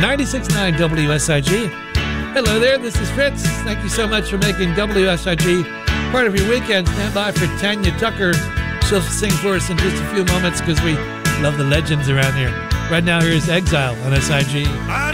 96.9 WSIG. Hello there, this is Fritz. Thank you so much for making WSIG part of your weekend. Stand by for Tanya Tucker. She'll sing for us in just a few moments because we love the legends around here. Right now, here's Exile on SIG.